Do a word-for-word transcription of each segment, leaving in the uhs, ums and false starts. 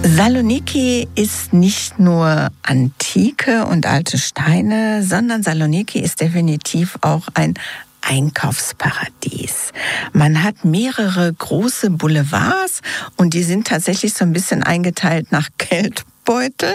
Saloniki ist nicht nur Antike und alte Steine, sondern Saloniki ist definitiv auch ein Einkaufsparadies. Man hat mehrere große Boulevards und die sind tatsächlich so ein bisschen eingeteilt nach Geldbeutel.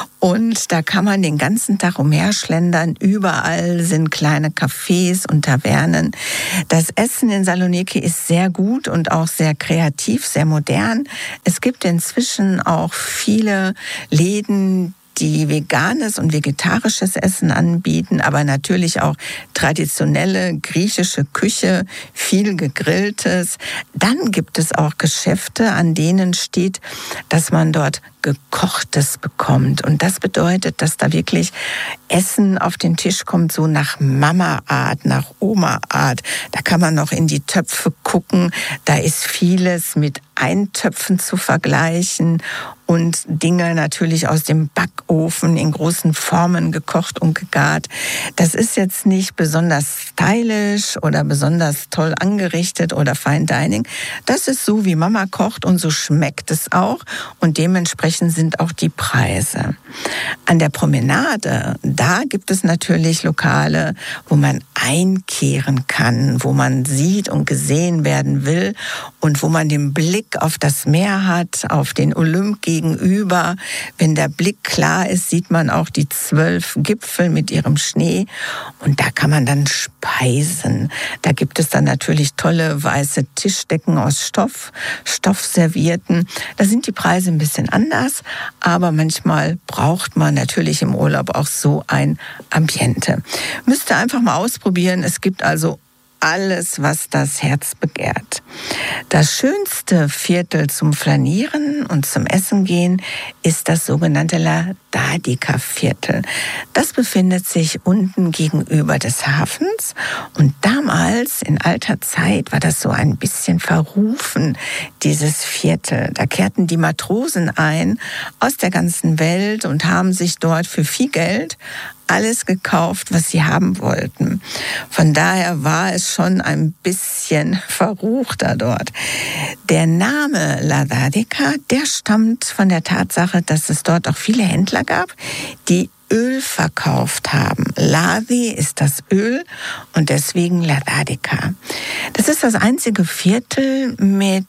Und da kann man den ganzen Tag umherschlendern. Überall sind kleine Cafés und Tavernen. Das Essen in Saloniki ist sehr gut und auch sehr kreativ, sehr modern. Es gibt inzwischen auch viele Läden, die veganes und vegetarisches Essen anbieten, aber natürlich auch traditionelle griechische Küche, viel Gegrilltes. Dann gibt es auch Geschäfte, an denen steht, dass man dort Gekochtes bekommt. Und das bedeutet, dass da wirklich Essen auf den Tisch kommt, so nach Mama-Art, nach Oma-Art. Da kann man noch in die Töpfe gucken. Da ist vieles mit Eintöpfen zu vergleichen und Dinge natürlich aus dem Backofen in großen Formen gekocht und gegart. Das ist jetzt nicht besonders stylisch oder besonders toll angerichtet oder Fine Dining. Das ist so, wie Mama kocht und so schmeckt es auch und dementsprechend sind auch die Preise. An der Promenade, da gibt es natürlich Lokale, wo man einkehren kann, wo man sieht und gesehen werden will und wo man den Blick auf das Meer hat, auf den Olymp gegenüber. Wenn der Blick klar ist, sieht man auch die zwölf Gipfel mit ihrem Schnee und da kann man dann speisen. Da gibt es dann natürlich tolle weiße Tischdecken aus Stoff, Stoffservietten. Da sind die Preise ein bisschen anders, aber manchmal braucht man natürlich im Urlaub auch so ein Ambiente. Müsst ihr einfach mal ausprobieren. Es gibt also alles, was das Herz begehrt. Das schönste Viertel zum Flanieren und zum Essen gehen ist das sogenannte Ladadika-Viertel. Das befindet sich unten gegenüber des Hafens und damals, in alter Zeit, war das so ein bisschen verrufen, dieses Viertel. Da kehrten die Matrosen ein aus der ganzen Welt und haben sich dort für viel Geld alles gekauft, was sie haben wollten. Von daher war es schon ein bisschen verruchter dort. Der Name Ladadika, der stammt von der Tatsache, dass es dort auch viele Händler gab, die Öl verkauft haben. Ladi ist das Öl und deswegen Ladadika. Das ist das einzige Viertel mit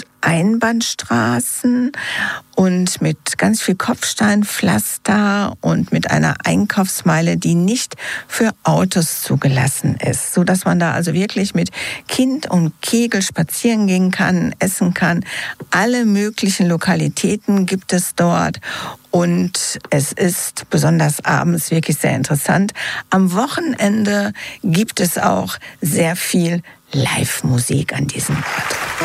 Einbahnstraßen und mit ganz viel Kopfsteinpflaster und mit einer Einkaufsmeile, die nicht für Autos zugelassen ist, so dass man da also wirklich mit Kind und Kegel spazieren gehen kann, essen kann. Alle möglichen Lokalitäten gibt es dort und es ist besonders abends wirklich sehr interessant. Am Wochenende gibt es auch sehr viel Live-Musik an diesem Ort.